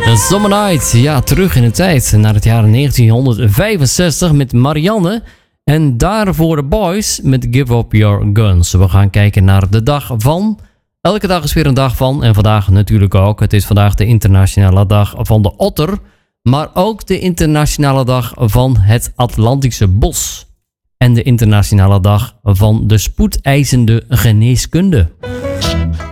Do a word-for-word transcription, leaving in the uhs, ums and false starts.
Summer Night, ja, terug in de tijd naar het jaar negentienhonderdvijfenzestig met Marianne. En daarvoor de Boys met Give Up Your Guns. We gaan kijken naar de dag van. Elke dag is weer een dag van. En vandaag natuurlijk ook. Het is vandaag de internationale dag van de otter. Maar ook de internationale dag van het Atlantische bos. En de internationale dag van de spoedeisende geneeskunde.